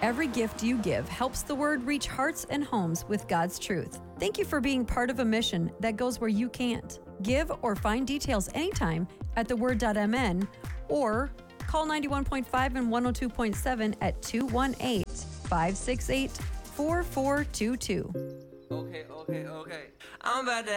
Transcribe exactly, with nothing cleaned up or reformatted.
Every gift you give helps the word reach hearts and homes with God's truth. Thank you for being part of a mission that goes where you can't. Give or find details anytime at the word dot m n or call ninety-one point five and one oh two point seven at two one eight, five six eight, four four two two. Okay, okay, okay. I'm about to